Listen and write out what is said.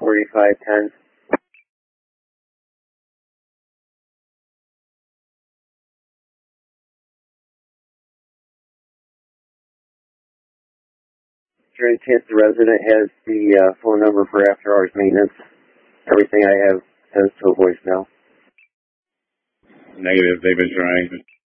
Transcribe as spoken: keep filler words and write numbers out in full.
forty-five ten. Is there any chance the resident has the uh, phone number for after-hours maintenance? Everything I have sends to a voicemail. Negative. They've been trying.